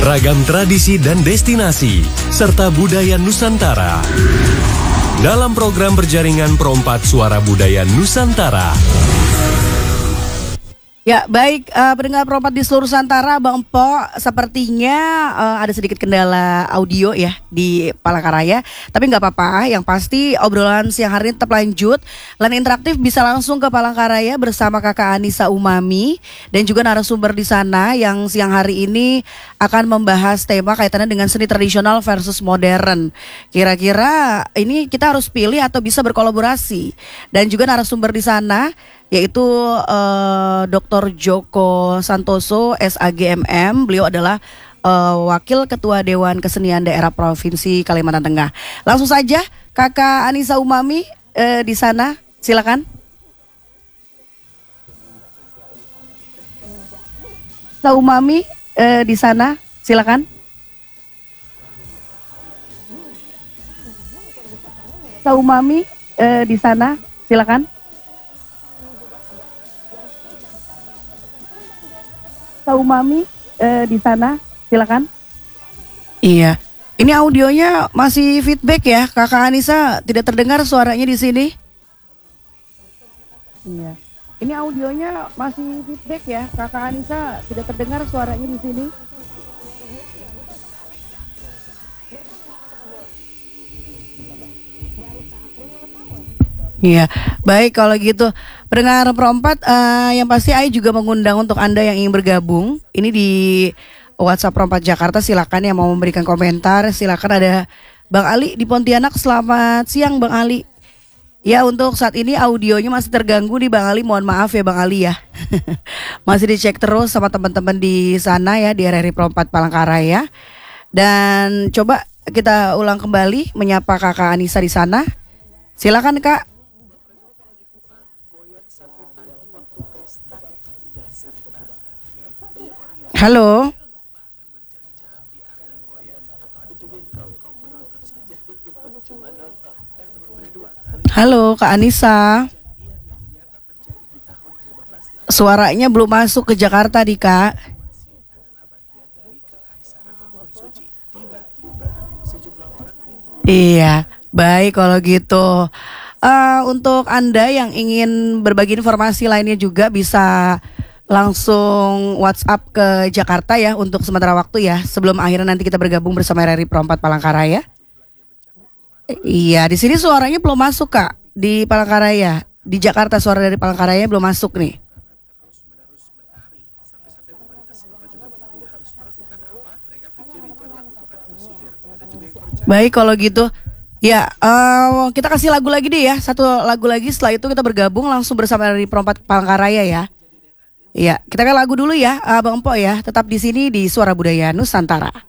Ragam tradisi dan destinasi, serta budaya Nusantara. Dalam program berjaringan Perompat Suara Budaya Nusantara. Ya baik, pendengar Perompat di seluruh Nusantara, Bang Empo, sepertinya ada sedikit kendala audio ya di Palangkaraya. Tapi nggak apa-apa, yang pasti obrolan siang hari ini tetap lanjut. Line interaktif bisa langsung ke Palangkaraya bersama Kakak Anissa Umami dan juga narasumber di sana yang siang hari ini akan membahas tema kaitannya dengan seni tradisional versus modern. Kira-kira ini kita harus pilih atau bisa berkolaborasi. Dan juga narasumber di sana yaitu Dr. Joko Santoso, SAGMM. Beliau adalah Wakil Ketua Dewan Kesenian Daerah Provinsi Kalimantan Tengah. Langsung saja Kakak Anissa Umami di sana, silakan. Anissa Umami di sana, silakan. Anissa Umami di sana, silakan. Umami di sana, silakan. Iya, ini audionya masih feedback ya, Kakak Anissa, tidak terdengar suaranya di sini. Iya, ini audionya masih feedback ya, Kakak Anissa, tidak terdengar suaranya di sini. Iya, baik kalau gitu. Pendengar Perompat, yang pasti Ai juga mengundang untuk Anda yang ingin bergabung. Ini di WhatsApp Perompat Jakarta, silakan yang mau memberikan komentar. Silakan, ada Bang Ali di Pontianak. Selamat siang Bang Ali. Ya, untuk saat ini audionya masih terganggu di Bang Ali. Mohon maaf ya Bang Ali ya. Masih dicek terus sama teman-teman di sana ya, di RRI Perompat Palangkaraya. Dan coba kita ulang kembali menyapa Kakak Anissa di sana. Silakan Kak. Halo. Halo Kak Anissa. Suaranya belum masuk ke Jakarta nih Kak. Iya, baik kalau gitu. Untuk Anda yang ingin berbagi informasi lainnya juga bisa langsung WhatsApp ke Jakarta ya untuk sementara waktu ya, sebelum akhirnya nanti kita bergabung bersama RRI Perompat Palangkaraya. Iya, di sini suaranya belum masuk Kak, di Palangkaraya. Di Jakarta suara dari Palangkaraya belum masuk nih. Baik kalau gitu. Ya, kita kasih lagu lagi deh ya, satu lagu lagi, setelah itu kita bergabung langsung bersama RRI Perompat Palangkaraya ya. Iya, kita kan lagu dulu ya, Bang Empo ya. Tetap di sini di Suara Budaya Nusantara.